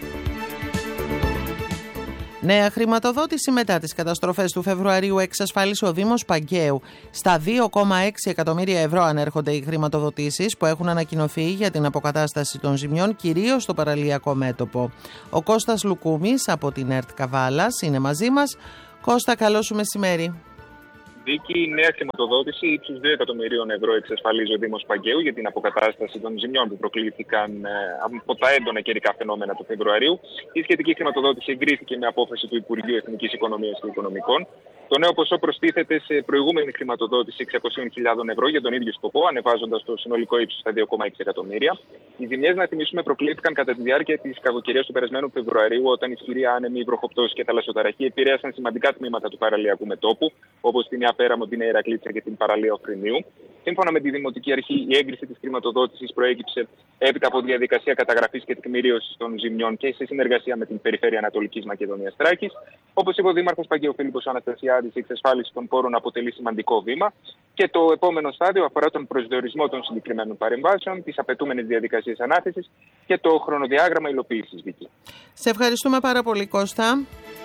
Νέα χρηματοδότηση μετά τις καταστροφές του Φεβρουαρίου εξασφάλισε ο Δήμος Παγκαίου. Στα δύο κόμμα έξι εκατομμύρια ευρώ ανέρχονται οι χρηματοδοτήσεις που έχουν ανακοινωθεί για την αποκατάσταση των ζημιών, κυρίως στο παραλιακό μέτωπο. Ο Κώστας Λουκούμης από την ΕΡΤ Καβάλας είναι μαζί μας. Κώστα, καλό σου μεσημέρι. Δίκη, η νέα χρηματοδότηση ύψους δύο εκατομμυρίων ευρώ εξασφαλίζει ο Δήμος Παγκαίου για την αποκατάσταση των ζημιών που προκλήθηκαν από τα έντονα καιρικά φαινόμενα του Φεβρουαρίου. Η σχετική χρηματοδότηση εγκρίθηκε με απόφαση του Υπουργείου Εθνικής Οικονομίας και Οικονομικών. Το νέο ποσό προστίθεται σε προηγούμενη χρηματοδότηση εξακόσιες χιλιάδες ευρώ για τον ίδιο σκοπό, ανεβάζοντας το συνολικό ύψος στα δύο κόμμα έξι εκατομμύρια. Οι ζημιές, να θυμίσουμε, προκλήθηκαν κατά τη διάρκεια της κακοκαιρίας του περασμένου Φεβρουαρίου, όταν ισχυροί άνεμοι, βροχοπτώσεις και θαλασσοταραχή επηρέασαν σημαντικά τμήματα του παραλιακού μετώπου, όπως την Πέραμο, την Ηρακλήτσα και την παραλία Οχρηνίου. Σύμφωνα με τη Δημοτική Αρχή, η έγκριση της χρηματοδότησης προέκυψε έπειτα από διαδικασία καταγραφής και τεκμηρίωσης των ζημιών και σε συνεργασία με την Περιφέρεια Ανατολικής Μακεδονίας Θράκης. Όπως είπε ο Δήμαρχος Παγκαίου Φίλιππος Αναστασιάδης, η εξασφάλιση των πόρων αποτελεί σημαντικό βήμα και το επόμενο στάδιο αφορά τον προσδιορισμό των συγκεκριμένων παρεμβάσεων, τις απαιτούμενες διαδικασίες ανάθεσης και το χρονοδιάγραμμα υλοποίησης. Βίκη. Σε ευχαριστούμε πάρα πολύ, Κώστα.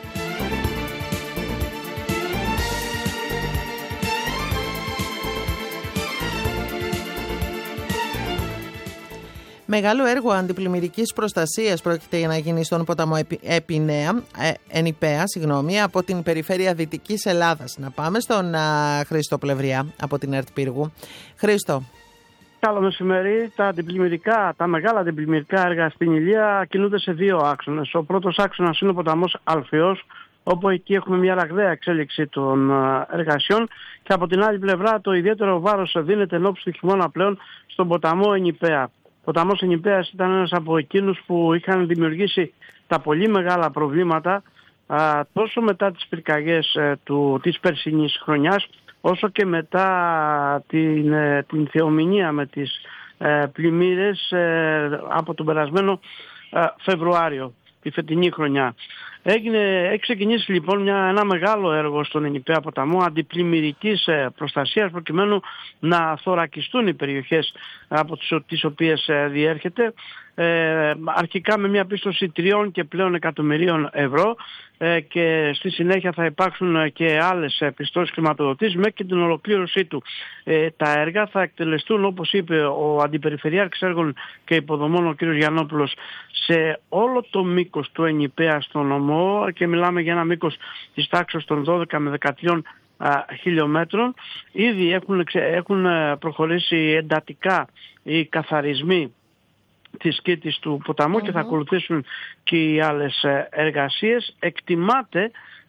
Μεγάλο έργο αντιπλημμυρικής προστασίας πρόκειται να γίνει στον ποταμό Επινέα, ε, Ενιπέα, συγγνώμη, από την περιφέρεια Δυτικής Ελλάδας. Να πάμε στον α, Χρήστο Πλευριά από την ΕΡΤ Πύργου. Χρήστο. Καλό μεσημέρι. Τα αντιπλημμυρικά, τα μεγάλα αντιπλημμυρικά έργα στην Ηλία κινούνται σε δύο άξονες. Ο πρώτος άξονας είναι ο ποταμός Αλφιός, όπου εκεί έχουμε μια ραγδαία εξέλιξη των εργασιών, και από την άλλη πλευρά το ιδιαίτερο βάρος δίνεται εν ώψη του χειμώνα πλέον στον ποταμό Ενιπέα. Ο ποταμός Ενιπέας ήταν ένας από εκείνους που είχαν δημιουργήσει τα πολύ μεγάλα προβλήματα α, τόσο μετά τις πυρκαγιές ε, του, της περσινής χρονιάς, όσο και μετά την, ε, την θεομηνία με τις ε, πλημμύρες ε, από τον περασμένο ε, Φεβρουάριο, τη φετινή χρονιά. Έγινε, έχει ξεκινήσει λοιπόν μια, ένα μεγάλο έργο στον Ενιπέα ποταμό αντιπλημμυρικής ε, προστασίας, προκειμένου να θωρακιστούν οι περιοχές από τις, τις οποίες ε, διέρχεται, ε, αρχικά με μια πίστοση τριών και πλέον εκατομμυρίων ευρώ, ε, και στη συνέχεια θα υπάρξουν και άλλες πιστώσεις χρηματοδοτήσεις μέχρι και την ολοκλήρωσή του. Ε, τα έργα θα εκτελεστούν, όπως είπε ο Αντιπεριφερειάρχης Έργων και Υποδομών, ο κ. Γιαννόπουλος, σε όλο το μήκος του Ενιπέα στο νομό, και μιλάμε για ένα μήκος της τάξης των δώδεκα με δεκατρία χιλιόμετρων. Ήδη έχουν, έχουν προχωρήσει εντατικά οι καθαρισμοί της κήτης του ποταμού mm-hmm. και θα ακολουθήσουν και οι άλλες εργασίες. Εκτιμάται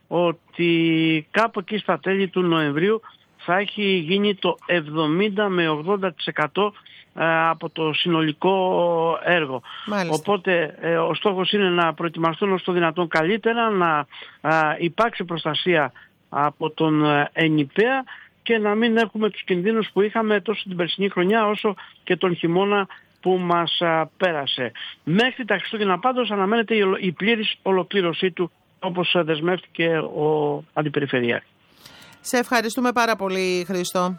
ότι κάπου εκεί στα τέλη του Νοεμβρίου θα έχει γίνει το εβδομήντα με ογδόντα τοις εκατό από το συνολικό έργο. Μάλιστα. Οπότε ε, ο στόχος είναι να προετοιμαστούν όσο το δυνατόν καλύτερα, να α, υπάρξει προστασία από τον Ενιπέα και να μην έχουμε τους κινδύνους που είχαμε τόσο την περσινή χρονιά όσο και τον χειμώνα που μας α, πέρασε. Μέχρι τα Χριστούγεννα πάντως αναμένεται η, η πλήρης ολοκλήρωσή του, όπως δεσμεύτηκε ο Αντιπεριφερειάρχης. Σε ευχαριστούμε πάρα πολύ, Χρήστο.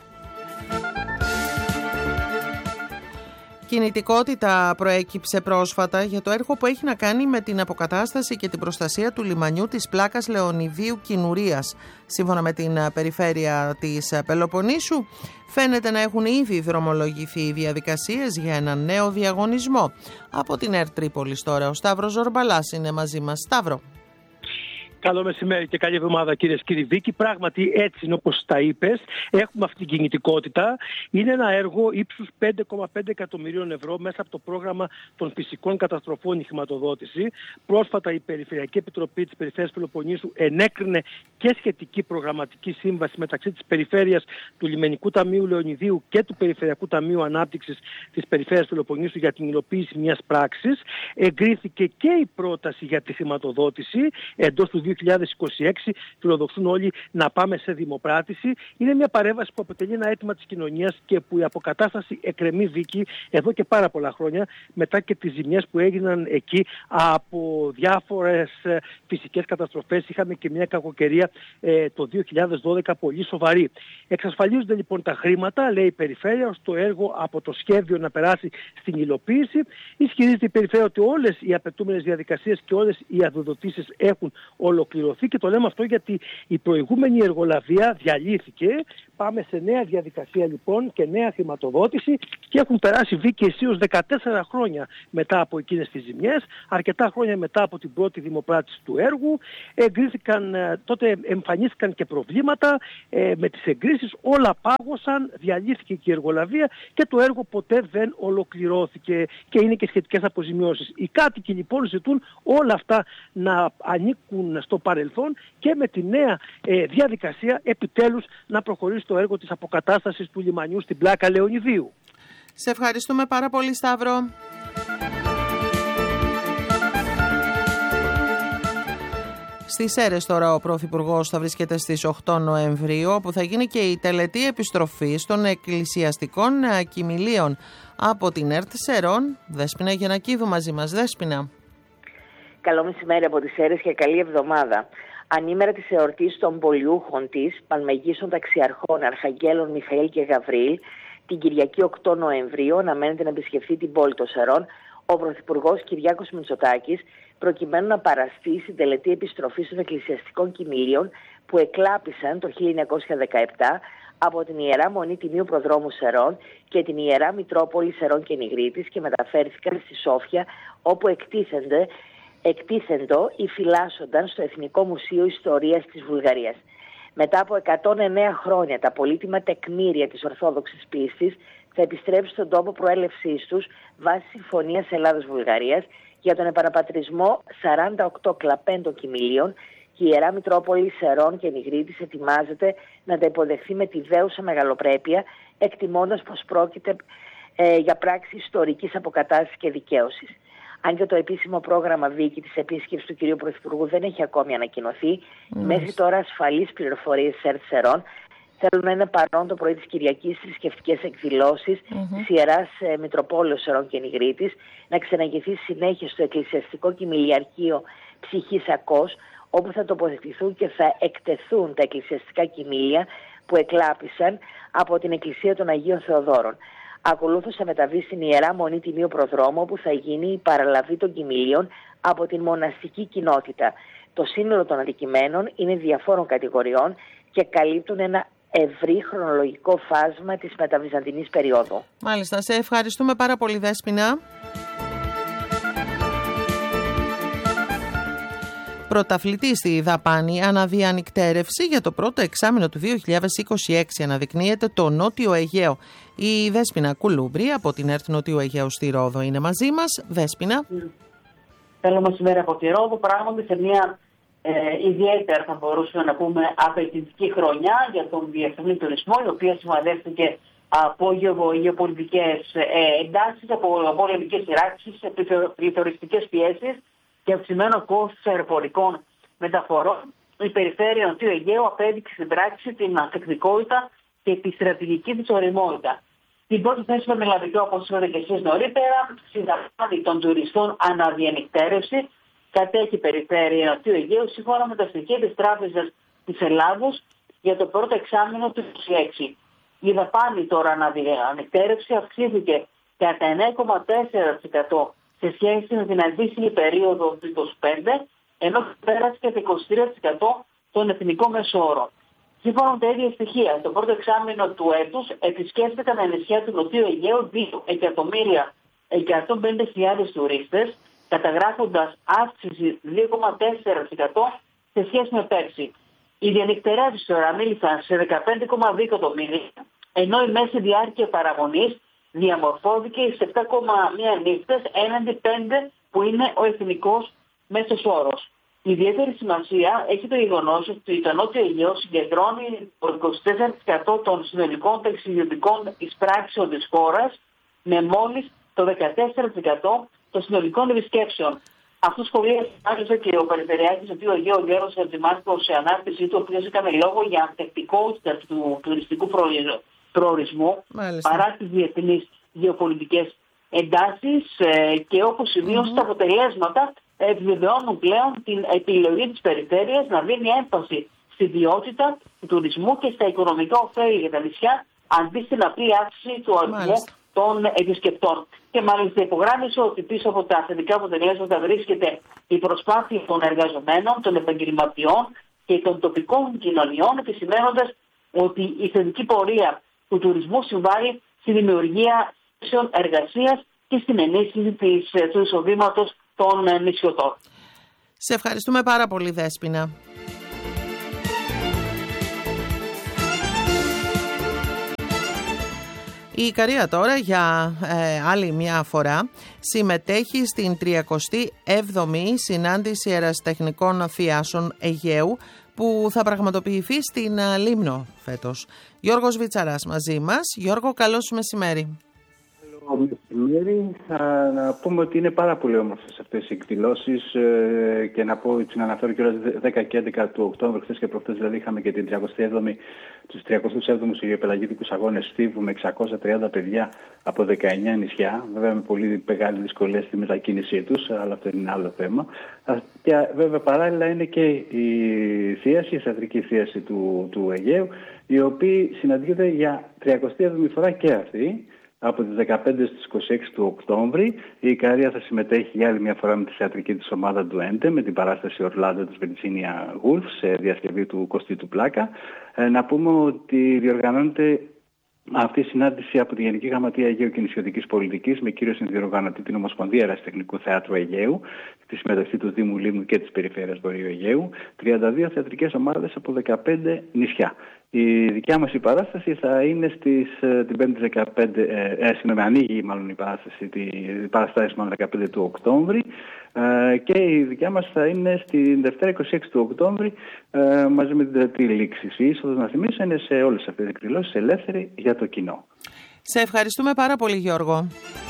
Κινητικότητα προέκυψε πρόσφατα για το έργο που έχει να κάνει με την αποκατάσταση και την προστασία του λιμανιού της πλάκας Λεωνιδίου Κινουρίας. Σύμφωνα με την περιφέρεια της Πελοποννήσου, φαίνεται να έχουν ήδη δρομολογηθεί οι διαδικασίες για έναν νέο διαγωνισμό. Από την ΕΡΤ Τρίπολης τώρα ο Σταύρος Ζορμπαλάς είναι μαζί μας. Σταύρο. Καλό μεσημέρι και καλή εβδομάδα, κυρίες και κύριοι. Βίκη, πράγματι έτσι είναι όπως τα είπες. Έχουμε αυτή την κινητικότητα. Είναι ένα έργο ύψους πέντε κόμμα πέντε εκατομμυρίων ευρώ μέσα από το πρόγραμμα των φυσικών καταστροφών η χρηματοδότηση. Πρόσφατα η Περιφερειακή Επιτροπή της Περιφέρειας Πελοποννήσου ενέκρινε και σχετική προγραμματική σύμβαση μεταξύ της Περιφέρειας του Λιμενικού Ταμείου Λεωνιδίου και του Περιφερειακού Ταμείου Ανάπτυξης της Περιφέρειας Πελοποννήσου για την υλοποίηση μιας πράξης. Εγκρίθηκε και η πρόταση για τη χρηματοδότηση εντός του δύο δύο χιλιάδες είκοσι έξι φιλοδοξούν όλοι να πάμε σε δημοπράτηση. Είναι μια παρέμβαση που αποτελεί ένα αίτημα της κοινωνίας και που η αποκατάσταση εκκρεμεί, Βίκη, εδώ και πάρα πολλά χρόνια, μετά και τις ζημιές που έγιναν εκεί από διάφορες φυσικές καταστροφές. Είχαμε και μια κακοκαιρία ε, το δύο χιλιάδες δώδεκα πολύ σοβαρή. Εξασφαλίζονται λοιπόν τα χρήματα, λέει η Περιφέρεια, ώστε το έργο από το σχέδιο να περάσει στην υλοποίηση. Ισχυρίζεται η Περιφέρεια ότι όλες οι απαιτούμενες διαδικασίες και όλες οι αδειοδοτήσεις έχουν ολοκληρωθεί, και το λέμε αυτό γιατί η προηγούμενη εργολαβία διαλύθηκε. Πάμε σε νέα διαδικασία λοιπόν και νέα χρηματοδότηση, και έχουν περάσει, Βίκη, αισίως δεκατέσσερα χρόνια μετά από εκείνες τις ζημιές, αρκετά χρόνια μετά από την πρώτη δημοπράτηση του έργου. Εγκρίθηκαν, τότε εμφανίστηκαν και προβλήματα ε, με τις εγκρίσεις, όλα πάγωσαν, διαλύθηκε και η εργολαβία και το έργο ποτέ δεν ολοκληρώθηκε και είναι και σχετικές αποζημιώσεις. Οι κάτοικοι λοιπόν ζητούν όλα αυτά να ανήκουν στο παρελθόν και με τη νέα ε, διαδικασία επιτέλους να προχωρήσει το έργο της αποκατάστασης του λιμανιού στην Πλάκα Λεωνιδίου. Σε ευχαριστούμε πάρα πολύ, Σταύρο. Στις Σέρρες τώρα ο Πρωθυπουργός θα βρίσκεται στις οκτώ Νοεμβρίου, όπου θα γίνει και η τελετή επιστροφής των εκκλησιαστικών κοιμηλίων από την ΕΡΤ Σερών. Δέσποινα Γεννακίδου μαζί μας. Δέσποινα. Καλό μεσημέρι από τις Σέρρες και καλή εβδομάδα. Ανήμερα της εορτής των πολιούχων της, Πανμεγίστων Ταξιαρχών Αρχαγγέλων Μιχαήλ και Γαβρίλ, την Κυριακή οκτώ Νοεμβρίου αναμένεται να επισκεφθεί την πόλη των Σερών ο Πρωθυπουργός Κυριάκος Μητσοτάκης, προκειμένου να παραστεί στην τελετή επιστροφής των εκκλησιαστικών κοιμηλίων που εκλάπησαν το χίλια εννιακόσια δεκαεπτά από την Ιερά Μονή Τιμίου Προδρόμου Σερών και την Ιερά Μητρόπολη Σερών και Νιγρήτης και μεταφέρθηκαν στη Σόφια, όπου εκτίθενται, εκτίθεντο ή φυλάσσονταν στο Εθνικό Μουσείο Ιστορίας της Βουλγαρίας. Μετά από εκατόν εννέα χρόνια τα πολύτιμα τεκμήρια της Ορθόδοξης πίστης θα επιστρέψουν στον τόπο προέλευσής τους βάσει Συμφωνίας Ελλάδος-Βουλγαρίας για τον επαναπατρισμό σαράντα οκτώ κλαπέντων κοιμηλίων, και η Ιερά Μητρόπολη Σερών και Νιγρήτης ετοιμάζεται να τα υποδεχθεί με τη δέουσα μεγαλοπρέπεια, εκτιμώντας πως πρόκειται ε, για πράξη ιστορικής αποκατάστασης και δικαίωσης. Αν και το επίσημο πρόγραμμα, Βίκη, της επίσκεψης του κυρίου Πρωθυπουργού δεν έχει ακόμη ανακοινωθεί, mm. μέχρι τώρα ασφαλείς πληροφορίες ΕΡΤ Σερών θέλουν να είναι παρόν το πρωί της Κυριακής στις θρησκευτικές εκδηλώσεις mm-hmm. της Ιεράς ε, Μητροπόλεως Σερών και Νιγρήτης, να ξεναγηθεί συνέχεια στο εκκλησιαστικό κοιμηλιαρχείο Ψυχής Ακός, όπου θα τοποθετηθούν και θα εκτεθούν τα εκκλησιαστικά κοιμήλια που εκλάπησαν από την Εκκλησία των Αγίων Θεοδόρων. Ακολούθως θα μεταβεί στην Ιερά Μονή Τιμίου Προδρόμου, όπου θα γίνει η παραλαβή των κοιμηλίων από την μοναστική κοινότητα. Το σύνολο των αντικειμένων είναι διαφόρων κατηγοριών και καλύπτουν ένα ευρύ χρονολογικό φάσμα της μεταβυζαντινής περίοδου. Μάλιστα, σε ευχαριστούμε πάρα πολύ, Δέσποινα. Πρωταθλητή στη δαπάνη αναδιανυκτέρευση για το πρώτο εξάμηνο του δύο χιλιάδες είκοσι έξι αναδεικνύεται το Νότιο Αιγαίο. Η Δέσποινα Κουλούμπρη από την ΕΡΤ Νότιο Αιγαίου στη Ρόδο είναι μαζί μας. Δέσποινα. Θέλω μεσημέρι από τη Ρόδο, πράγματι σε μια ε, ιδιαίτερα, θα μπορούσαμε να πούμε, απαιτητική χρονιά για τον διεθνή τουρισμό, η οποία σημαδεύτηκε από γεωπολιτικές ε, εντάσεις, από πολεμικές σειράξεις, πληθωριστικές πιέσεις και αυξημένο κόστος αεροπορικών μεταφορών. Η Περιφέρεια Νοτιού Αιγαίου απέδειξε στην πράξη την ανθεκτικότητα και τη στρατηγική της ωριμότητα. Την πρώτη θέση στον Ελλαδικό, όπως είπατε και εσείς νωρίτερα, στην δαπάνη των τουριστών αναδιανυκτέρευση κατέχει η Περιφέρεια Νοτιού Αιγαίου, σύμφωνα με τα στοιχεία της Τράπεζας της Ελλάδος για το πρώτο εξάμηνο του είκοσι έξι. Η δαπάνη τώρα αναδιανυκτέρευση αυξήθηκε κατά εννέα κόμμα τέσσερα τοις εκατό σε σχέση με την αντίστοιχη περίοδο του είκοσι πέντε, ενώ πέρασε και το είκοσι τρία τοις εκατό τον εθνικό μέσο όρο. Σύμφωνα με τα ίδια στοιχεία, το πρώτο εξάμηνο του έτους επισκέφθηκαν τα νησιά του Νοτιού Αιγαίου δύο εκατομμύρια εκατόν πενήντα χιλιάδες τουρίστες, καταγράφοντας αύξηση δύο κόμμα τέσσερα τοις εκατό σε σχέση με πέρσι. Οι διανυκτερεύσεις τώρα μίλησαν σε δεκαπέντε κόμμα δύο εκατομμύρια, ενώ η μέση διάρκεια παραμονής διαμορφώθηκε σε επτά κόμμα ένα νύχτες έναντι πέντε που είναι ο εθνικός μέσος όρος. Ιδιαίτερη σημασία έχει το γεγονός ότι το Νότιο Αιγαίο συγκεντρώνει το είκοσι τέσσερα τοις εκατό των συνολικών ταξιδιωτικών εισπράξεων της χώρας, με μόλις το δεκατέσσερα τοις εκατό των συνολικών επισκέψεων. Αυτό σχολίασε και ο Περιφερειάρχης του Αιγαίου, ο Γιώργος Χατζημάρκος, σε ανάρτησή του, ο οποίος έκανε λόγο για ανθεκτικότητα του τουριστικού προορισμού παρά τις διεθνείς γεωπολιτικές εντάσεις ε, και όπως σημείωσε mm-hmm. τα αποτελέσματα επιβεβαιώνουν πλέον την επιλογή της περιφέρειας να δίνει έμφαση στη ποιότητα του τουρισμού και στα οικονομικά ωφέλη για τα νησιά αντί στην απλή αύξηση του αριθμού των επισκεπτών. Και μάλιστα υπογράμμισε ότι πίσω από τα θετικά αποτελέσματα βρίσκεται η προσπάθεια των εργαζομένων, των επαγγελματιών και των τοπικών κοινωνιών, επισημαίνοντας ότι η θετική πορεία του τουρισμού συμβάλλει στη δημιουργία θέσεων εργασίας και στην ενίσχυση της, του εισοδήματος των νησιωτών. Σε ευχαριστούμε πάρα πολύ, Δέσποινα. Η Ικαρία τώρα για ε, άλλη μια φορά συμμετέχει στην τριακοστή έβδομη συνάντηση ερασιτεχνικών θειάσεων Αιγαίου που θα πραγματοποιηθεί στην uh, Λίμνο φέτος. Γιώργος Βιτσαράς μαζί μας. Γιώργο, καλώς μεσημέρι. Καλό μεσημέρι. Θα να πούμε ότι είναι πάρα πολύ όμορφες αυτές οι εκδηλώσεις ε, και να πω, να αναφέρω και όλα δέκα και έντεκα του Οκτώβρη, χθες και προχθές, δηλαδή είχαμε και την τριακοστή έβδομη, τους τριακοστούς έβδομους Αιγαιοπελαγίτικους Αγώνες Στίβου με εξακόσια τριάντα παιδιά από δεκαεννιά νησιά, βέβαια με πολύ μεγάλη δυσκολία στη μετακίνησή τους, αλλά αυτό είναι άλλο θέμα. Και βέβαια παράλληλα είναι και η θίαση, η θεατρική θίαση του, του Αιγαίου, οι οποίοι συναντιούνται για τριακοστή έβδομη φορά και αυτή. Από τις δεκαπέντε στις είκοσι έξι του Οκτώβρη η Ικαρία θα συμμετέχει για άλλη μια φορά με τη θεατρική της ομάδα του Έντε με την παράσταση Ορλάντο της Virginia Woolf σε διασκευή του Κωστή του Πλάκα. Ε, να πούμε ότι διοργανώνεται αυτή η συνάντηση από τη Γενική Γραμματεία Αιγαίου και Νησιωτικής Πολιτικής με κύριο συνδιοργανωτή την Ομοσπονδία Ερασιτεχνικού Θεάτρου Αιγαίου, τη συμμετοχή του Δήμου Λίμνου και της Περιφέρειας Βορείου Αιγαίου, τριάντα δύο θεατρικές ομάδες από δεκαπέντε νησιά. Η δικιά μας η παράσταση θα είναι στις, την πέμπτη δεκαπέντε, ε, συγγνώμη, ανοίγει μάλλον η παράσταση, τη, η παράσταση μάλλον δεκαπέντε του Οκτώβρη ε, και η δικιά μας θα είναι στην Δευτέρα είκοσι έξι του Οκτώβρη ε, μαζί με την τεταρτή λήξη. Η είσοδος, να θυμίσω, είναι σε όλες αυτές τις εκδηλώσεις ελεύθερη για το κοινό. Σε ευχαριστούμε πάρα πολύ, Γιώργο.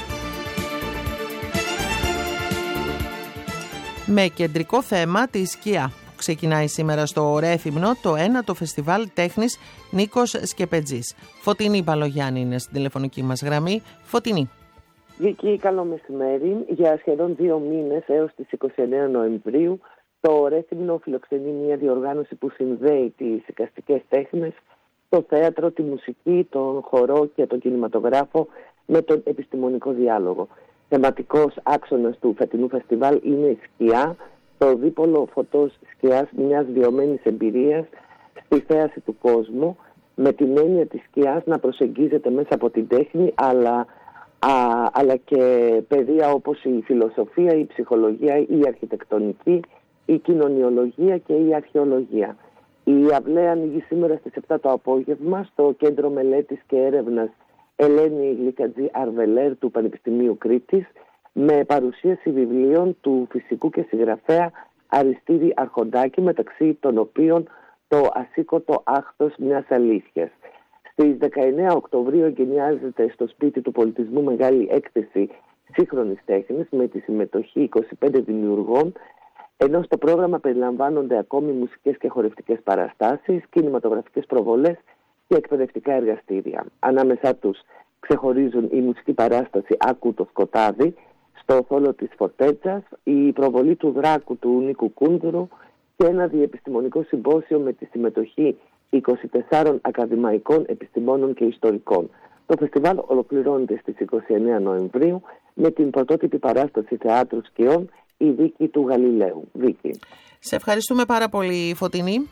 Με κεντρικό θέμα τη σκιά. Ξεκινάει σήμερα στο Ρέθυμνο το ένατο φεστιβάλ τέχνης Νίκος Σκεπετζής. Φωτεινή Παλογιάννη είναι στην τηλεφωνική μας γραμμή. Φωτεινή. Βίκη, καλό μεσημέρι. Για σχεδόν δύο μήνες έως τις είκοσι εννέα Νοεμβρίου το Ρέθυμνο φιλοξενεί μια διοργάνωση που συνδέει τις εικαστικές τέχνες, το θέατρο, τη μουσική, τον χορό και τον κινηματογράφο με τον επιστημονικό διάλογο. Θεματικός άξονας του φετινού φεστιβάλ είναι η σκιά, το δίπολο φωτός σκιάς μιας βιωμένης εμπειρίας στη θέαση του κόσμου, με την έννοια της σκιάς να προσεγγίζεται μέσα από την τέχνη, αλλά, α, αλλά και πεδία όπως η φιλοσοφία, η ψυχολογία, η αρχιτεκτονική, η κοινωνιολογία και η αρχαιολογία. Η αυλαία ανοίγει σήμερα στις επτά το απόγευμα στο Κέντρο Μελέτης και Έρευνας Ελένη Γλυκατζή Αρβελέρ του Πανεπιστημίου Κρήτης, με παρουσίαση βιβλίων του φυσικού και συγγραφέα Αριστίδη Αρχοντάκη, μεταξύ των οποίων το ασήκωτο άχθος μιας αλήθειας. Στις δεκαεννέα Οκτωβρίου εγκαινιάζεται στο Σπίτι του Πολιτισμού μεγάλη έκθεση σύγχρονης τέχνης με τη συμμετοχή είκοσι πέντε δημιουργών, ενώ στο πρόγραμμα περιλαμβάνονται ακόμη μουσικές και χορευτικές παραστάσεις, κινηματογραφικές προβολές και εκπαιδευτικά εργαστήρια. Ανάμεσά τους ξεχωρίζουν η μουσική παράσταση «Άκου το σκοτάδι», στο θόλο της Φορτέτσας, η προβολή του Δράκου του Νίκου Κούντουρου και ένα διεπιστημονικό συμπόσιο με τη συμμετοχή είκοσι τεσσάρων ακαδημαϊκών επιστημόνων και ιστορικών. Το φεστιβάλ ολοκληρώνεται στις είκοσι εννέα Νοεμβρίου με την πρωτότυπη παράσταση θεάτρου σκιών «Η Δίκη του Γαλιλαίου». Δίκη. Σε ευχαριστούμε πάρα πολύ, Φωτεινή.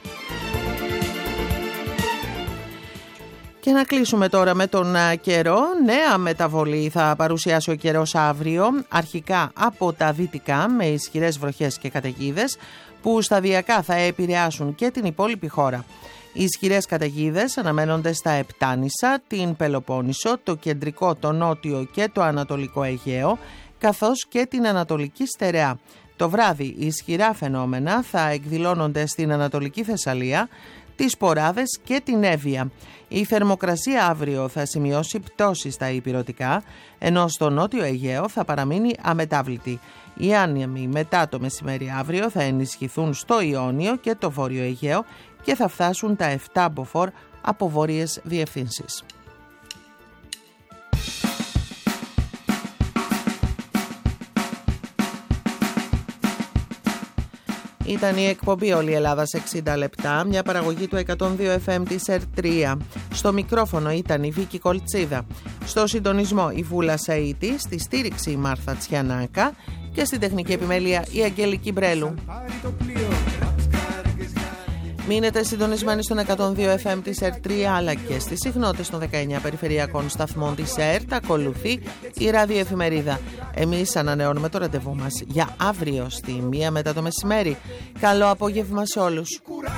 Και να κλείσουμε τώρα με τον καιρό. Νέα μεταβολή θα παρουσιάσει ο καιρός αύριο, αρχικά από τα δυτικά με ισχυρές βροχές και καταιγίδες που σταδιακά θα επηρεάσουν και την υπόλοιπη χώρα. Οι ισχυρές καταιγίδες αναμένονται στα Επτάνησα, την Πελοπόννησο, το κεντρικό, το νότιο και το ανατολικό Αιγαίο, καθώς και την ανατολική Στερεά. Το βράδυ οι ισχυρά φαινόμενα θα εκδηλώνονται στην Ανατολική Θεσσαλία, τις Ποράδες και την Εύβοια. Η θερμοκρασία αύριο θα σημειώσει πτώση στα ηπειρωτικά, ενώ στο νότιο Αιγαίο θα παραμείνει αμετάβλητη. Οι άνεμοι μετά το μεσημέρι αύριο θα ενισχυθούν στο Ιόνιο και το Βόρειο Αιγαίο και θα φτάσουν τα επτά μποφόρ από βόρειες διευθύνσεις. Ήταν η εκπομπή «Όλη η Ελλάδα σε εξήντα λεπτά», μια παραγωγή του εκατόν δύο εφ εμ της ΕΡΤ τρία. Στο μικρόφωνο ήταν η Βίκη Κολτσίδα. Στο συντονισμό η Βούλα Σαΐτη, στη στήριξη η Μάρθα Τσιανάκα και στην τεχνική επιμέλεια η Αγγέλικη Μπρέλου. Μείνετε συντονισμένοι στον εκατόν δύο εφ εμ της ΕΡΤ τρία αλλά και στις συχνότητες των δεκαεννιά περιφερειακών σταθμών της ΕΡΤ. Ακολουθεί η ραδιοεφημερίδα. Εμείς ανανεώνουμε το ραντεβού μας για αύριο στη μία μετά το μεσημέρι. Καλό απόγευμα σε όλους.